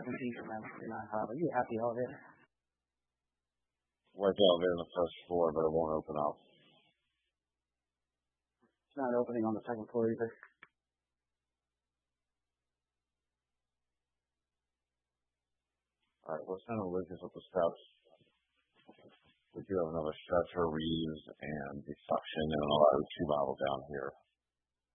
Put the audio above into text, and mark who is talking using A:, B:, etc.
A: Are you happy elevator?
B: Like the elevator on the first floor, but it won't open up.
A: It's not opening on the second floor either.
B: All right, we'll send Lucas up the steps. We do have another stretcher, Reeves, and the suction, and I'll have 2 bottles down here.